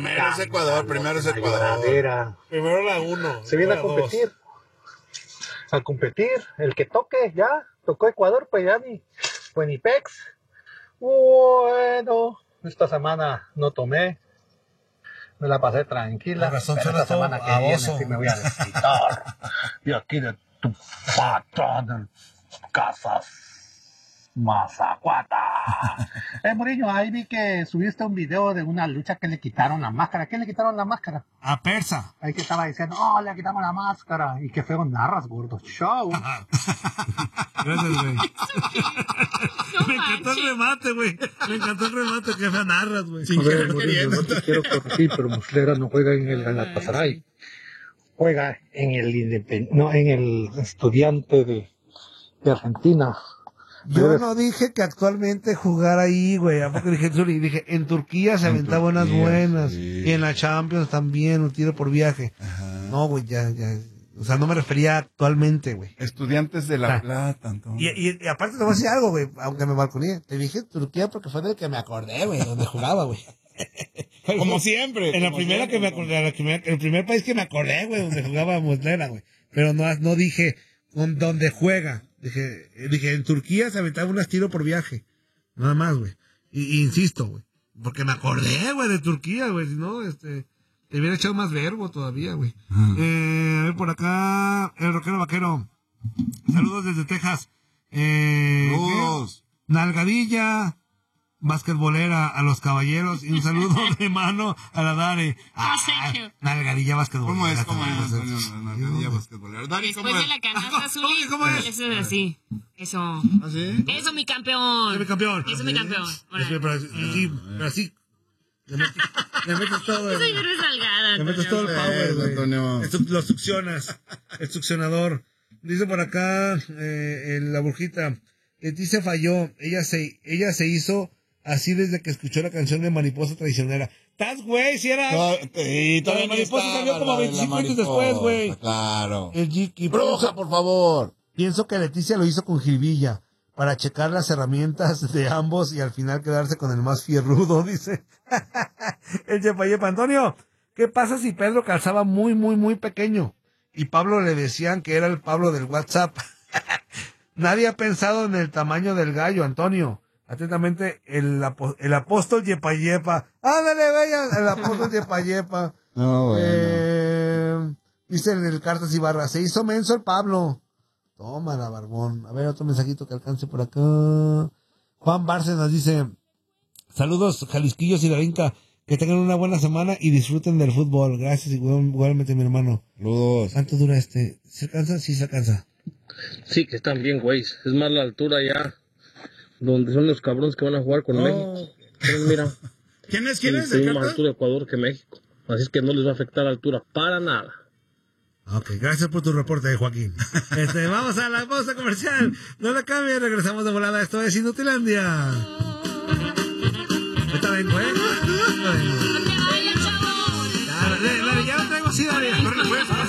Primero es Ecuador. Primero la 1. Se viene a competir. El que toque, ya. Tocó Ecuador, pues ya ni pex. Bueno, esta semana no tomé. Me la pasé tranquila. Razón, pero esta semana que viene sí me voy a desquitar. Y aquí de tu patrón, Casas Mazacuata. Mourinho, ahí vi que subiste un video de una lucha que le quitaron la máscara. ¿Quién le quitaron la máscara? A Persa. Ahí que estaba diciendo, le quitamos la máscara. Y qué feo narras, gordo. Show. Gracias, güey. Me encantó el remate, güey. Que feo narras, güey. Sin querer queriendo. No te quiero corregir, pero Muslera no juega en el Galatasaray. Juega en el Estudiante de Argentina. Yo no dije que actualmente jugara ahí, güey. ¿A poco dije Zuri? Dije, en Turquía se aventaba unas buenas. Sí. Y en la Champions también, un tiro por viaje. Ajá. No, güey, ya. O sea, no me refería actualmente, güey. Estudiantes de La Plata, entonces. Y aparte te voy a decir algo, güey, aunque me balconé. Te dije Turquía porque fue del que me acordé, güey, donde jugaba, güey. Como siempre. En la primera que me acordé, el primer país que me acordé, güey, donde jugaba Muslera, güey. Pero no dije donde juega. Dije, en Turquía se aventaba unas tiros por viaje. Nada más, güey. Y insisto, güey. Porque me acordé, güey, de Turquía, güey. Si no, te hubiera echado más verbo todavía, güey. A ver, por acá, el rockero vaquero. Saludos desde Texas. Saludos. Nalgadilla basquetbolera a los caballeros y un saludo de mano a la Dare. Nalgadilla basquetbolera. ¿Cómo es? Nalgadilla basquetbolera. Dare, después de la canasta azul. ¿Cómo es? Eso es así. Eso. ¿Ah, sí? Eso, mi campeón. Eso, mi campeón. Pero así. Le metes todo. Soy resalgada. Le metes todo el power, güey. Lo succionas. El succionador. Dice por acá, la brujita. Leticia falló. Ella se hizo así desde que escuchó la canción de Mariposa Traicionera. ¿Estás, güey? Si era... la Mariposa salió como 25 años después, güey. Claro. El Jiki. Bruja, por favor. Pienso que Leticia lo hizo con jiribilla para checar las herramientas de ambos y al final quedarse con el más fierrudo, dice. El Yepa. Antonio, ¿qué pasa si Pedro calzaba muy, muy, muy pequeño? Y Pablo le decían que era el Pablo del WhatsApp. Nadie ha pensado en el tamaño del gallo, Antonio. Atentamente, el apóstol Yepa. ¡Ándale, bella! El apóstol Yepa. No, bueno. Dice en el Cartas Ibarra, se hizo menso el Pablo. Tómala, barbón. A ver, otro mensajito que alcance por acá. Juan Bárcenas dice, saludos, Jalisquillos y la Vinca. Que tengan una buena semana y disfruten del fútbol. Gracias, igualmente, mi hermano. Saludos. ¿Cuánto dura este? ¿Se alcanza? Sí, se alcanza. Sí, que están bien, güey. Es más la altura ya, donde son los cabrones que van a jugar con México. Pero mira, ¿Quién es? Tiene más altura Ecuador que México. Así es que no les va a afectar la altura para nada. Ok, gracias por tu reporte, Joaquín. Vamos a la pausa comercial. No la cambien, regresamos de volada. Esto es Inutilandia. Ahorita vengo, Ya lo traigo, sí, Daria.